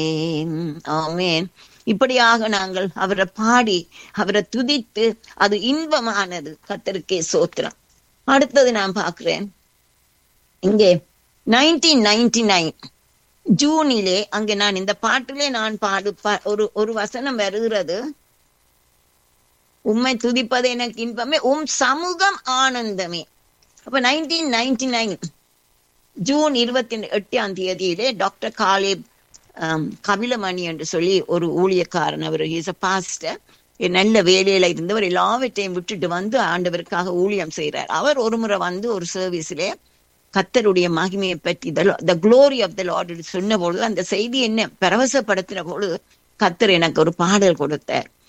ஆமென். இப்படியாக நாங்கள் அவரை பாடி அவரை துதித்து அது இன்பமானது. கர்த்தருக்கே சோத்திரம். அடுத்தது நான் பார்க்கிறேன் இங்கே 1999 ஜூனிலே, அங்கே நான் இந்த பாட்டிலே நான் ஒரு வசனம் வருகிறது. உம்மை துதிப்பது எனக்கு இன்பமே, உம் சமூகம் ஆனந்தமே. அப்ப 1999 ஜூன் 28 டாக்டர் காலேப் கபிலமணி என்று சொல்லி ஒரு ஊழியக்காரன், அவர் இஸ் அ பாஸ்டர், நல்ல வேலையில இருந்தவர், எல்லாவற்றையும் விட்டுட்டு வந்து ஆண்டவருக்காக ஊழியம் செய்யறார். அவர் ஒரு முறை வந்து ஒரு சர்வீஸ்ல கர்த்தருடைய மகிமையை பற்றி the glory of the Lord சொன்ன பொழுது, அந்த செய்தி என்ன பரவசப்படுத்தின பொழுது கர்த்தர் எனக்கு ஒரு பாடல் கொடுத்தார்.